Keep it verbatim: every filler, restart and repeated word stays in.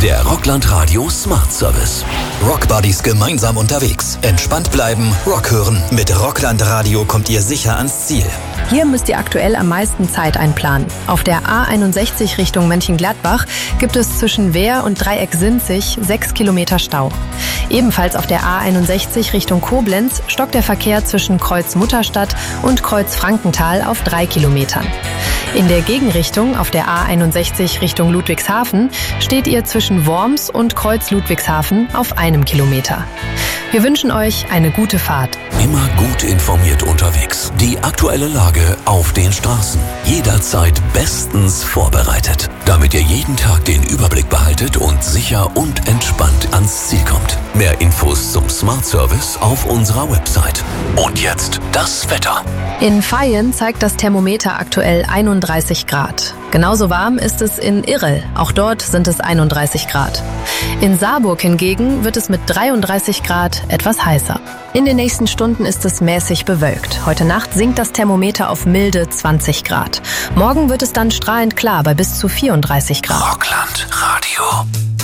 Der Rockland Radio Smart Service. Rockbuddies gemeinsam unterwegs. Entspannt bleiben, Rock hören. Mit Rockland Radio kommt ihr sicher ans Ziel. Hier müsst ihr aktuell am meisten Zeit einplanen. Auf der A einundsechzig Richtung Mönchengladbach gibt es zwischen Wehr und Dreieck-Sinzig sechs Kilometer Stau. Ebenfalls auf der A einundsechzig Richtung Koblenz stockt der Verkehr zwischen Kreuz Mutterstadt und Kreuz Frankenthal auf drei Kilometern. In der Gegenrichtung auf der A einundsechzig Richtung Ludwigshafen steht ihr zwischen Worms und Kreuz Ludwigshafen auf einem Kilometer. Wir wünschen euch eine gute Fahrt. Immer gut informiert unterwegs. Die aktuelle Lage auf den Straßen. Jederzeit bestens vorbereitet. Damit ihr jeden Tag den Überblick behaltet und sicher und entspannt ans Ziel kommt. Mehr Infos zum Smart Service auf unserer Website. Und jetzt das Wetter. In Vaihingen zeigt das Thermometer aktuell einunddreißig Grad. Genauso warm ist es in Irrel. Auch dort sind es einunddreißig Grad. In Saarburg hingegen wird es mit dreiunddreißig Grad etwas heißer. In den nächsten Stunden ist es mäßig bewölkt. Heute Nacht sinkt das Thermometer auf milde zwanzig Grad. Morgen wird es dann strahlend klar bei bis zu vierunddreißig Grad. Rockland Radio.